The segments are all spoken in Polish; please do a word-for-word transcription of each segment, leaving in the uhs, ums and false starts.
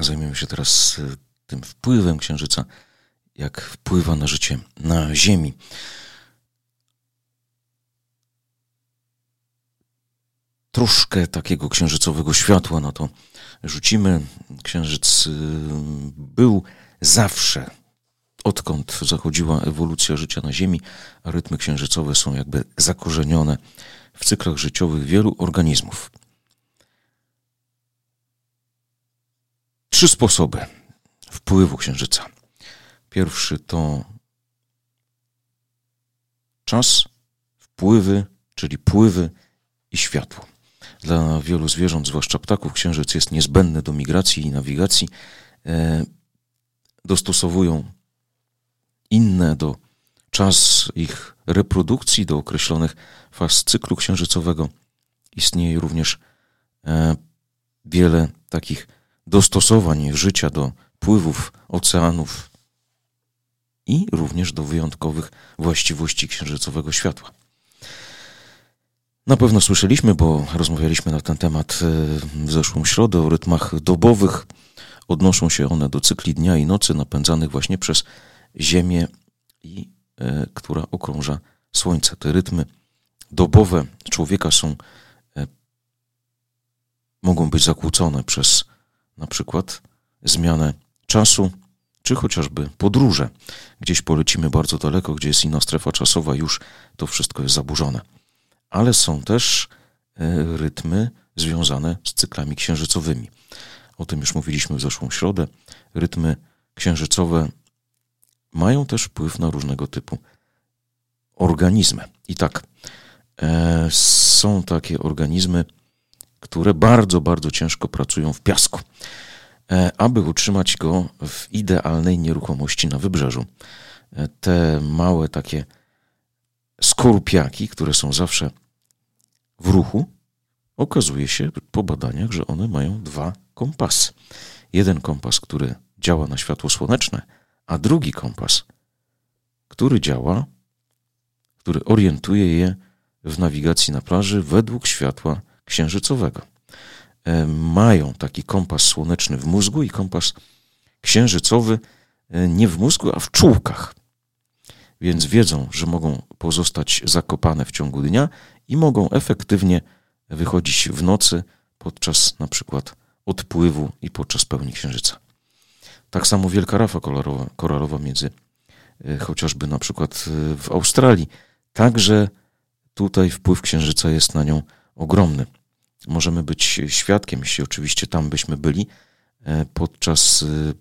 zajmiemy się teraz tym wpływem Księżyca, jak wpływa na życie na Ziemi. Troszkę takiego księżycowego światła na to rzucimy. Księżyc był zawsze, odkąd zachodziła ewolucja życia na Ziemi, a rytmy księżycowe są jakby zakorzenione w cyklach życiowych wielu organizmów. Trzy sposoby wpływu Księżyca. Pierwszy to czas, wpływy, czyli pływy i światło. Dla wielu zwierząt, zwłaszcza ptaków, Księżyc jest niezbędny do migracji i nawigacji. E, dostosowują inne do czas ich reprodukcji, do określonych faz cyklu księżycowego. Istnieje również e, wiele takich dostosowań życia do pływów oceanów i również do wyjątkowych właściwości księżycowego światła. Na pewno słyszeliśmy, bo rozmawialiśmy na ten temat w zeszłą środę o rytmach dobowych. Odnoszą się one do cykli dnia i nocy napędzanych właśnie przez Ziemię, i e, która okrąża Słońce. Te rytmy dobowe człowieka są, e, mogą być zakłócone przez na przykład zmianę czasu, czy chociażby podróże. Gdzieś polecimy bardzo daleko, gdzie jest inna strefa czasowa, już to wszystko jest zaburzone. Ale są też e, rytmy związane z cyklami księżycowymi. O tym już mówiliśmy w zeszłą środę. Rytmy księżycowe mają też wpływ na różnego typu organizmy. I tak, e, są takie organizmy, które bardzo, bardzo ciężko pracują w piasku, e, aby utrzymać go w idealnej nieruchomości na wybrzeżu. E, te małe takie skorupiaki, które są zawsze w ruchu, okazuje się po badaniach, że one mają dwa kompasy. Jeden kompas, który działa na światło słoneczne, a drugi kompas, który działa, który orientuje je w nawigacji na plaży według światła księżycowego. E, mają taki kompas słoneczny w mózgu i kompas księżycowy e, nie w mózgu, a w czułkach. Więc wiedzą, że mogą pozostać zakopane w ciągu dnia i mogą efektywnie wychodzić w nocy podczas na przykład odpływu i podczas pełni księżyca. Tak samo wielka rafa koralowa, koralowa między e, chociażby na przykład e, w Australii. Także tutaj wpływ księżyca jest na nią ogromny. Możemy być świadkiem, jeśli oczywiście tam byśmy byli, e, podczas e,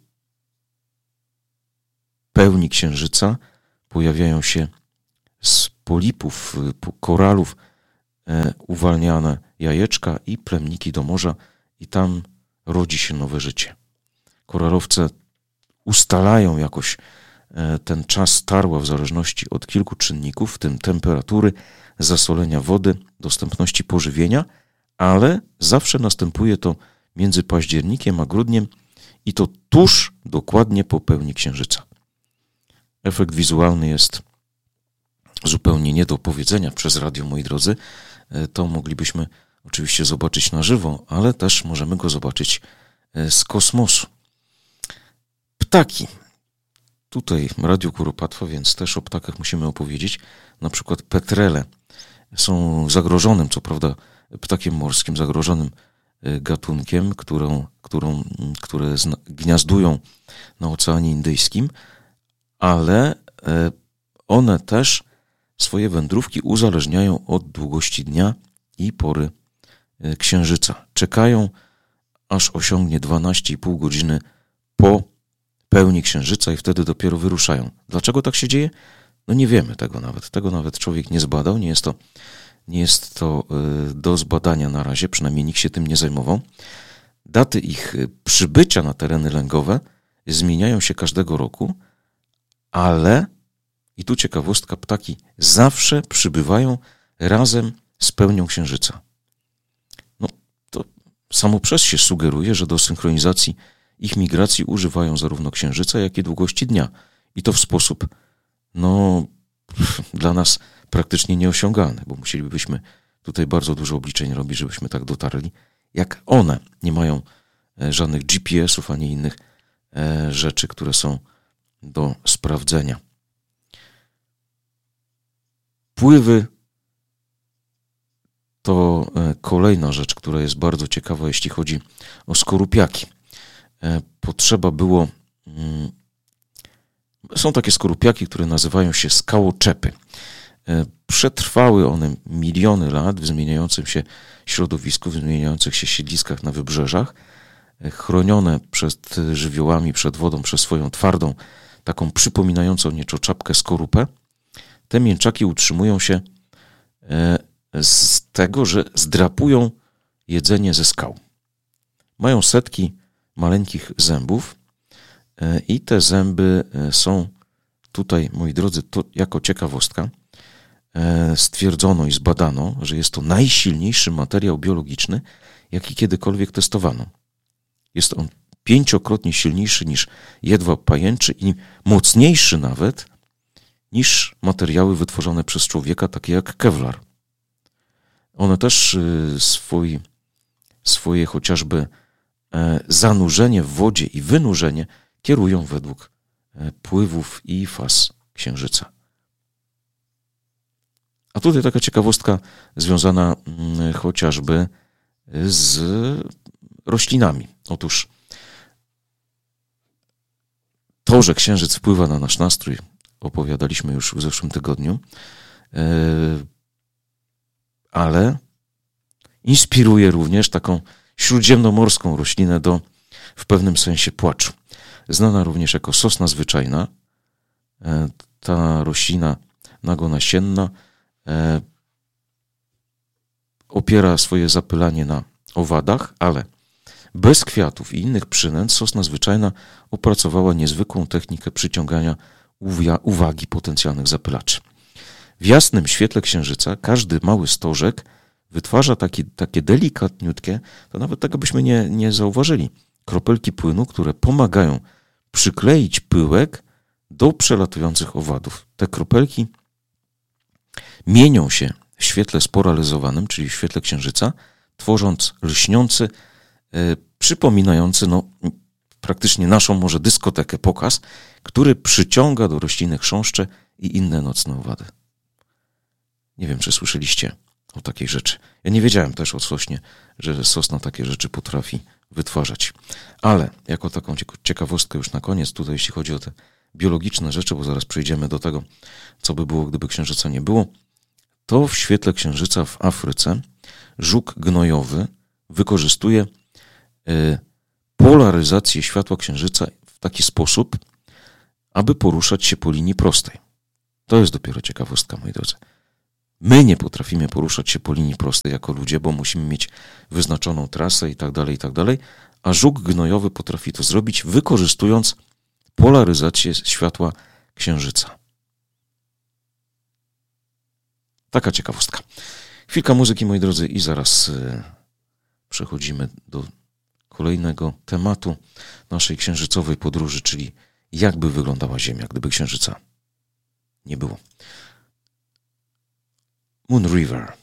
pełni księżyca pojawiają się z polipów, e, koralów e, uwalniane jajeczka i plemniki do morza i tam rodzi się nowe życie. Koralowce ustalają jakoś ten czas tarła w zależności od kilku czynników, w tym temperatury, zasolenia wody, dostępności pożywienia, ale zawsze następuje to między październikiem a grudniem i to tuż dokładnie po pełni księżyca. Efekt wizualny jest zupełnie nie do opowiedzenia przez radio, moi drodzy. To moglibyśmy oczywiście zobaczyć na żywo, ale też możemy go zobaczyć z kosmosu. Ptaki. Tutaj Radio Kuropatwa, więc też o ptakach musimy opowiedzieć. Na przykład petrele są zagrożonym, co prawda ptakiem morskim, zagrożonym gatunkiem, którą, którą, które gniazdują na Oceanie Indyjskim, ale one też swoje wędrówki uzależniają od długości dnia i pory księżyca. Czekają, aż osiągnie dwanaście i pół godziny po pełni księżyca i wtedy dopiero wyruszają. Dlaczego tak się dzieje? No nie wiemy tego nawet. Tego nawet człowiek nie zbadał. Nie jest to, nie jest to do zbadania na razie, przynajmniej nikt się tym nie zajmował. Daty ich przybycia na tereny lęgowe zmieniają się każdego roku, ale, i tu ciekawostka, ptaki zawsze przybywają razem z pełnią księżyca. No to samo przez się sugeruje, że do synchronizacji ich migracji używają zarówno księżyca, jak i długości dnia. I to w sposób, no, dla nas praktycznie nieosiągalny, bo musielibyśmy tutaj bardzo dużo obliczeń robić, żebyśmy tak dotarli, jak one nie mają żadnych G P S-ów, ani innych rzeczy, które są do sprawdzenia. Pływy to kolejna rzecz, która jest bardzo ciekawa, jeśli chodzi o skorupiaki. Potrzeba było... Są takie skorupiaki, które nazywają się skałoczepy. Przetrwały one miliony lat w zmieniającym się środowisku, w zmieniających się siedliskach na wybrzeżach, chronione przed żywiołami, przed wodą, przez swoją twardą, taką przypominającą nieco czapkę skorupę. Te mięczaki utrzymują się z tego, że zdrapują jedzenie ze skał. Mają setki maleńkich zębów i te zęby są tutaj, moi drodzy, to jako ciekawostka, stwierdzono i zbadano, że jest to najsilniejszy materiał biologiczny, jaki kiedykolwiek testowano. Jest on pięciokrotnie silniejszy niż jedwab pajęczy i mocniejszy nawet niż materiały wytworzone przez człowieka, takie jak kevlar. One też swój, swoje chociażby zanurzenie w wodzie i wynurzenie kierują według pływów i faz Księżyca. A tutaj taka ciekawostka związana chociażby z roślinami. Otóż to, że Księżyc wpływa na nasz nastrój, opowiadaliśmy już w zeszłym tygodniu, ale inspiruje również taką śródziemnomorską roślinę do w pewnym sensie płaczu. Znana również jako sosna zwyczajna. Ta roślina nagonasienna opiera swoje zapylanie na owadach, ale bez kwiatów i innych przynęt sosna zwyczajna opracowała niezwykłą technikę przyciągania uwagi potencjalnych zapylaczy. W jasnym świetle Księżyca każdy mały stożek wytwarza taki, takie delikatniutkie, to nawet tego byśmy nie, nie zauważyli, kropelki płynu, które pomagają przykleić pyłek do przelatujących owadów. Te kropelki mienią się w świetle sporalizowanym, czyli w świetle Księżyca, tworząc lśniący, yy, przypominający no, praktycznie naszą może dyskotekę pokaz, który przyciąga do rośliny chrząszcze i inne nocne owady. Nie wiem, czy słyszeliście o takiej rzeczy. Ja nie wiedziałem też o sośnie, że sosna takie rzeczy potrafi wytwarzać. Ale jako taką ciekawostkę już na koniec, tutaj jeśli chodzi o te biologiczne rzeczy, bo zaraz przejdziemy do tego, co by było, gdyby Księżyca nie było, to w świetle Księżyca w Afryce żuk gnojowy wykorzystuje y, polaryzację światła Księżyca w taki sposób, aby poruszać się po linii prostej. To jest dopiero ciekawostka, moi drodzy. My nie potrafimy poruszać się po linii prostej jako ludzie, bo musimy mieć wyznaczoną trasę i tak dalej, i tak dalej, a żuk gnojowy potrafi to zrobić, wykorzystując polaryzację światła Księżyca. Taka ciekawostka. Chwilka muzyki, moi drodzy, i zaraz y, przechodzimy do kolejnego tematu naszej księżycowej podróży, czyli jak by wyglądała Ziemia, gdyby Księżyca nie było. Moon River.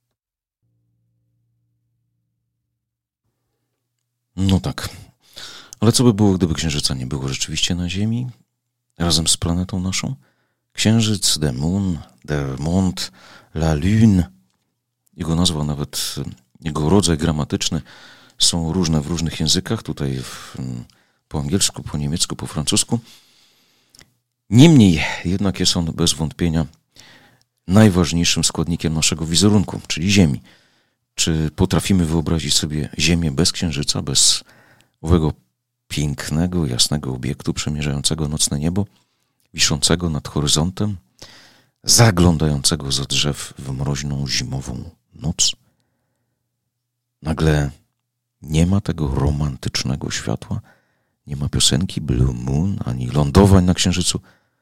No tak. Ale co by było, gdyby Księżyca nie było rzeczywiście na Ziemi, razem z planetą naszą? Księżyc, the moon, the monde, la lune. Jego nazwa, nawet jego rodzaj gramatyczny są różne w różnych językach. Tutaj w, po angielsku, po niemiecku, po francusku. Niemniej jednak jest on bez wątpienia najważniejszym składnikiem naszego wizerunku, czyli Ziemi. Czy potrafimy wyobrazić sobie Ziemię bez Księżyca, bez owego pięknego, jasnego obiektu przemierzającego nocne niebo, wiszącego nad horyzontem, zaglądającego za drzew w mroźną zimową noc? Nagle nie ma tego romantycznego światła, nie ma piosenki Blue Moon, ani lądowań na Księżycu.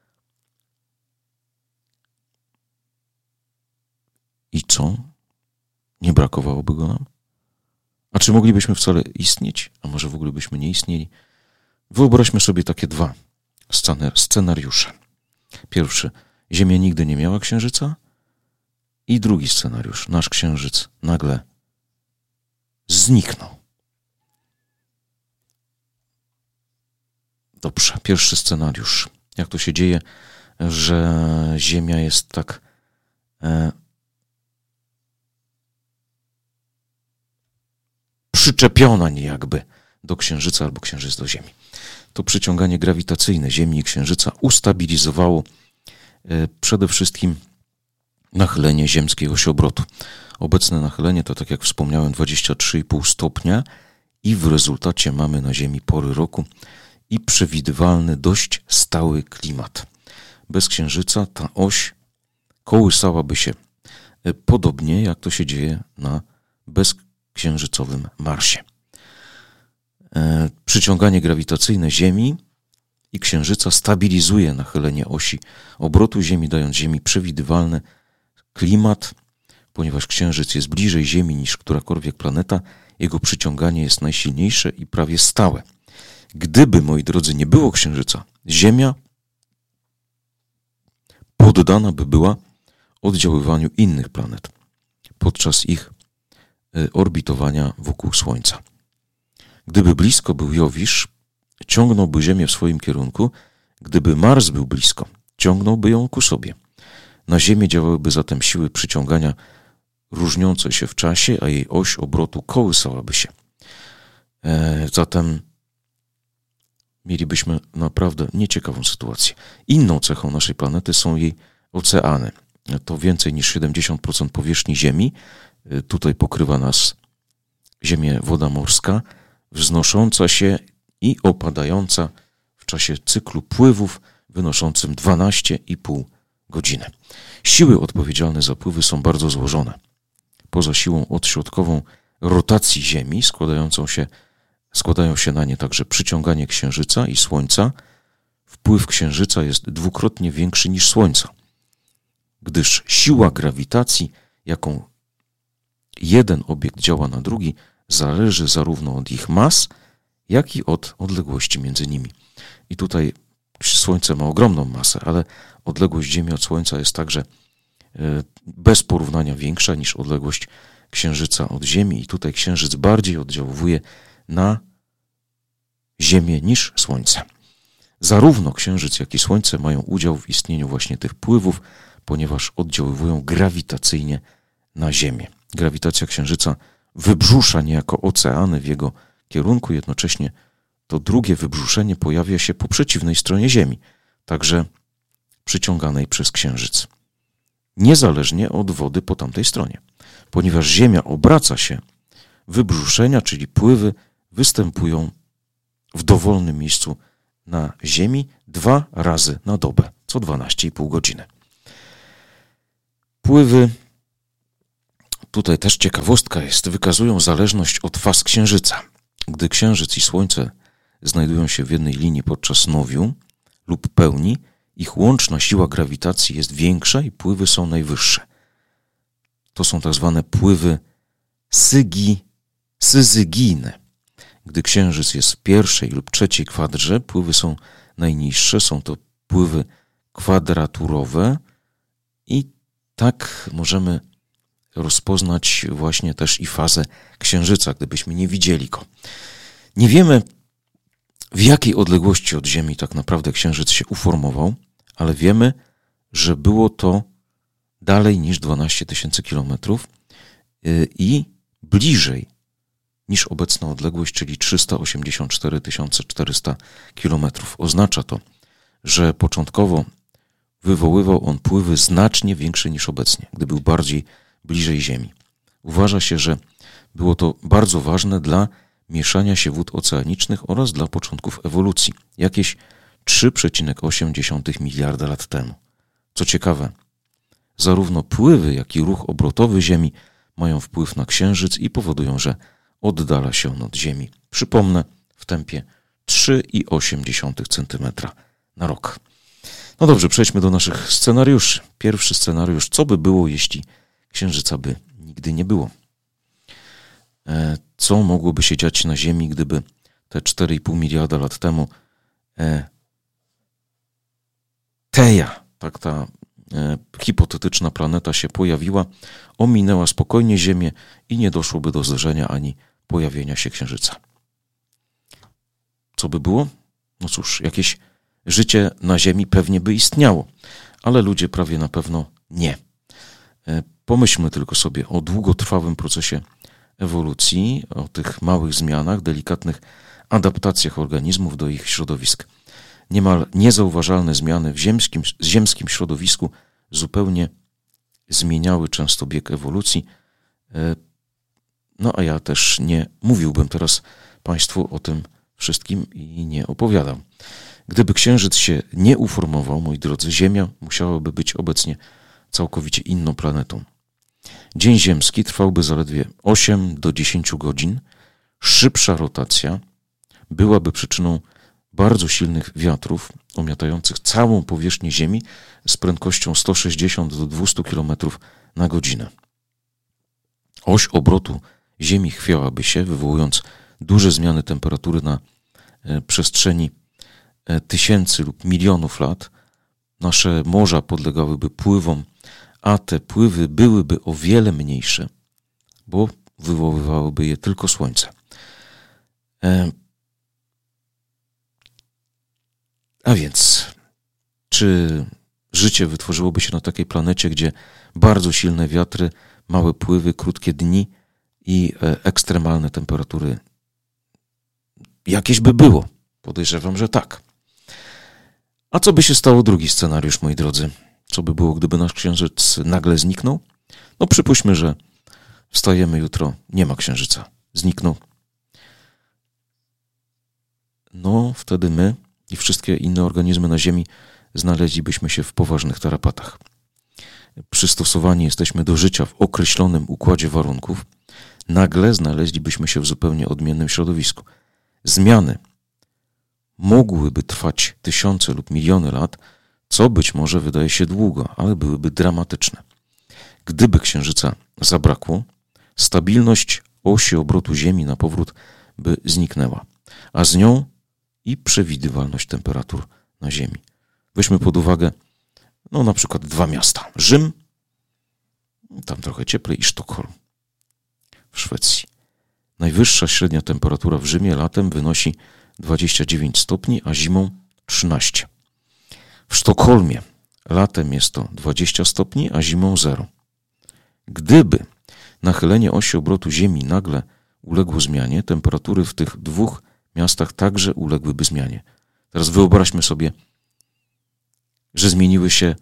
I co? Nie brakowałoby go nam? A czy moglibyśmy wcale istnieć? A może w ogóle byśmy nie istnieli? Wyobraźmy sobie takie dwa scenariusze. Pierwszy. Ziemia nigdy nie miała Księżyca. I drugi scenariusz. Nasz Księżyc nagle zniknął. Dobrze, pierwszy scenariusz. Jak to się dzieje, że Ziemia jest tak e, przyczepiona niejakby do Księżyca albo Księżyc do Ziemi. To przyciąganie grawitacyjne Ziemi i Księżyca ustabilizowało e, przede wszystkim nachylenie ziemskiej osi obrotu. Obecne nachylenie to, tak jak wspomniałem, dwadzieścia trzy i pół stopnia i w rezultacie mamy na Ziemi pory roku i przewidywalny, dość stały klimat. Bez Księżyca ta oś kołysałaby się podobnie, jak to się dzieje na bezksiężycowym Marsie. E, przyciąganie grawitacyjne Ziemi i Księżyca stabilizuje nachylenie osi obrotu Ziemi, dając Ziemi przewidywalny klimat. Ponieważ Księżyc jest bliżej Ziemi niż którakolwiek planeta, jego przyciąganie jest najsilniejsze i prawie stałe. Gdyby, moi drodzy, nie było Księżyca, Ziemia poddana by była oddziaływaniu innych planet podczas ich orbitowania wokół Słońca. Gdyby blisko był Jowisz, ciągnąłby Ziemię w swoim kierunku. Gdyby Mars był blisko, ciągnąłby ją ku sobie. Na Ziemię działałyby zatem siły przyciągania różniące się w czasie, a jej oś obrotu kołysałaby się. E, zatem mielibyśmy naprawdę nieciekawą sytuację. Inną cechą naszej planety są jej oceany. To więcej niż siedemdziesiąt procent powierzchni Ziemi. E, tutaj pokrywa nas Ziemię woda morska, wznosząca się i opadająca w czasie cyklu pływów wynoszącym dwanaście i pół godziny. Siły odpowiedzialne za pływy są bardzo złożone. Poza siłą odśrodkową rotacji Ziemi składającą się, składają się na nie także przyciąganie Księżyca i Słońca. Wpływ Księżyca jest dwukrotnie większy niż Słońca, gdyż siła grawitacji, jaką jeden obiekt działa na drugi, zależy zarówno od ich mas, jak i od odległości między nimi. I tutaj Słońce ma ogromną masę, ale odległość Ziemi od Słońca jest także bez porównania większa niż odległość Księżyca od Ziemi i tutaj Księżyc bardziej oddziałuje na Ziemię niż Słońce. Zarówno Księżyc, jak i Słońce mają udział w istnieniu właśnie tych pływów, ponieważ oddziaływują grawitacyjnie na Ziemię. Grawitacja Księżyca wybrzusza niejako oceany w jego kierunku, jednocześnie to drugie wybrzuszenie pojawia się po przeciwnej stronie Ziemi, także przyciąganej przez Księżyc. Niezależnie od wody po tamtej stronie. Ponieważ Ziemia obraca się, wybrzuszenia, czyli pływy, występują w dowolnym miejscu na Ziemi dwa razy na dobę, co dwanaście i pół godziny. Pływy, tutaj też ciekawostka jest, wykazują zależność od faz Księżyca. Gdy Księżyc i Słońce znajdują się w jednej linii podczas nowiu lub pełni, ich łączna siła grawitacji jest większa i pływy są najwyższe. To są tak zwane pływy sygi, syzygijne. Gdy Księżyc jest w pierwszej lub trzeciej kwadrze, pływy są najniższe, są to pływy kwadraturowe i tak możemy rozpoznać właśnie też i fazę Księżyca, gdybyśmy nie widzieli go. Nie wiemy, w jakiej odległości od Ziemi tak naprawdę Księżyc się uformował, ale wiemy, że było to dalej niż dwanaście tysięcy kilometrów i bliżej niż obecna odległość, czyli trzysta osiemdziesiąt cztery tysiące czterysta kilometrów. Oznacza to, że początkowo wywoływał on pływy znacznie większe niż obecnie, gdy był bardziej bliżej Ziemi. Uważa się, że było to bardzo ważne dla mieszania się wód oceanicznych oraz dla początków ewolucji, jakieś trzy przecinek osiem miliarda lat temu. Co ciekawe, zarówno pływy, jak i ruch obrotowy Ziemi mają wpływ na Księżyc i powodują, że oddala się on od Ziemi. Przypomnę, w tempie trzy przecinek osiem centymetra na rok. No dobrze, przejdźmy do naszych scenariuszy. Pierwszy scenariusz, co by było, jeśli Księżyca by nigdy nie było? Co mogłoby się dziać na Ziemi, gdyby te cztery i pół miliarda lat temu e, Teja, tak ta e, hipotetyczna planeta się pojawiła, ominęła spokojnie Ziemię i nie doszłoby do zderzenia ani pojawienia się Księżyca. Co by było? No cóż, jakieś życie na Ziemi pewnie by istniało, ale ludzie prawie na pewno nie. Pomyślmy tylko sobie o długotrwałym procesie ewolucji, o tych małych zmianach, delikatnych adaptacjach organizmów do ich środowisk. Niemal niezauważalne zmiany w ziemskim, ziemskim środowisku zupełnie zmieniały często bieg ewolucji. No a ja też nie mówiłbym teraz Państwu o tym wszystkim i nie opowiadam. Gdyby Księżyc się nie uformował, moi drodzy, Ziemia musiałaby być obecnie całkowicie inną planetą. Dzień ziemski trwałby zaledwie osiem do dziesięciu godzin. Szybsza rotacja byłaby przyczyną bardzo silnych wiatrów omiatających całą powierzchnię Ziemi z prędkością sto sześćdziesiąt do dwustu kilometrów na godzinę. Oś obrotu Ziemi chwiałaby się, wywołując duże zmiany temperatury na przestrzeni tysięcy lub milionów lat. Nasze morza podlegałyby pływom, a te pływy byłyby o wiele mniejsze, bo wywoływałoby je tylko Słońce. A więc, czy życie wytworzyłoby się na takiej planecie, gdzie bardzo silne wiatry, małe pływy, krótkie dni i ekstremalne temperatury jakieś by było? Podejrzewam, że tak. A co by się stało drugi scenariusz, moi drodzy? Co by było, gdyby nasz Księżyc nagle zniknął? No przypuśćmy, że wstajemy jutro, nie ma Księżyca. Zniknął. No wtedy my i wszystkie inne organizmy na Ziemi znaleźlibyśmy się w poważnych tarapatach. Przystosowani jesteśmy do życia w określonym układzie warunków. Nagle znaleźlibyśmy się w zupełnie odmiennym środowisku. Zmiany mogłyby trwać tysiące lub miliony lat, co być może wydaje się długo, ale byłyby dramatyczne. Gdyby Księżyca zabrakło, stabilność osi obrotu Ziemi na powrót by zniknęła, a z nią i przewidywalność temperatur na Ziemi. Weźmy pod uwagę, no na przykład dwa miasta. Rzym, tam trochę cieplej, i Sztokholm w Szwecji. Najwyższa średnia temperatura w Rzymie latem wynosi dwadzieścia dziewięć stopni, a zimą trzynaście. W Sztokholmie latem jest to dwadzieścia stopni, a zimą zero. Gdyby nachylenie osi obrotu Ziemi nagle uległo zmianie, temperatury w tych dwóch miastach także uległyby zmianie. Teraz wyobraźmy sobie, że zmieniły się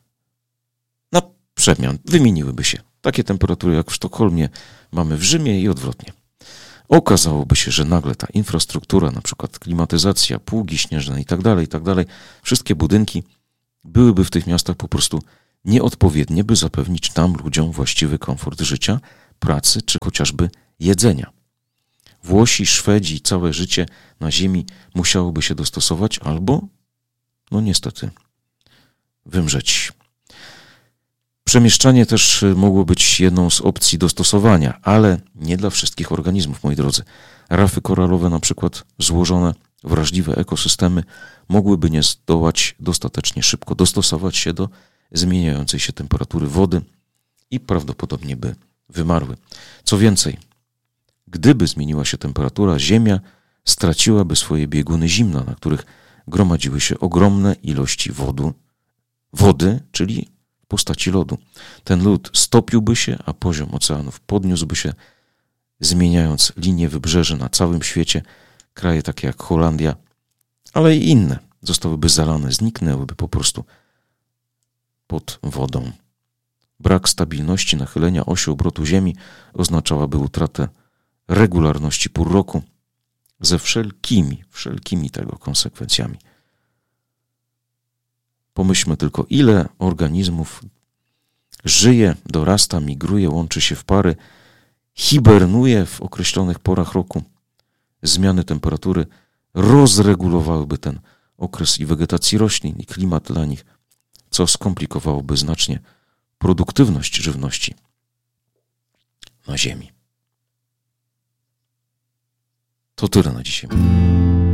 na przemian, wymieniłyby się. Takie temperatury jak w Sztokholmie mamy w Rzymie i odwrotnie. Okazałoby się, że nagle ta infrastruktura, na przykład klimatyzacja, pługi śnieżne i tak dalej, i tak dalej, wszystkie budynki byłyby w tych miastach po prostu nieodpowiednie, by zapewnić tam ludziom właściwy komfort życia, pracy czy chociażby jedzenia. Włosi, Szwedzi, całe życie na ziemi musiałoby się dostosować albo, no niestety, wymrzeć. Przemieszczanie też mogło być jedną z opcji dostosowania, ale nie dla wszystkich organizmów, moi drodzy. Rafy koralowe, na przykład złożone, wrażliwe ekosystemy, mogłyby nie zdołać dostatecznie szybko dostosować się do zmieniającej się temperatury wody i prawdopodobnie by wymarły. Co więcej, gdyby zmieniła się temperatura, Ziemia straciłaby swoje bieguny zimna, na których gromadziły się ogromne ilości wodu, wody, czyli w postaci lodu. Ten lód stopiłby się, a poziom oceanów podniósłby się, zmieniając linię wybrzeży na całym świecie. Kraje takie jak Holandia, ale i inne zostałyby zalane, zniknęłyby po prostu pod wodą. Brak stabilności nachylenia osi obrotu Ziemi oznaczałaby utratę regularności pór roku ze wszelkimi, wszelkimi tego konsekwencjami. Pomyślmy tylko, ile organizmów żyje, dorasta, migruje, łączy się w pary, hibernuje w określonych porach roku. Zmiany temperatury rozregulowałyby ten okres i wegetacji roślin, i klimat dla nich, co skomplikowałoby znacznie produktywność żywności na Ziemi. To tyle na dzisiaj.